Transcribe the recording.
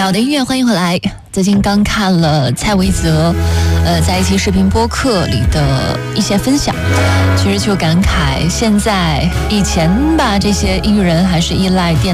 好的音乐，欢迎回来。最近刚看了蔡维泽，在一期视频播客里的一些分享，其实就感慨，以前吧，这些音乐人还是依赖电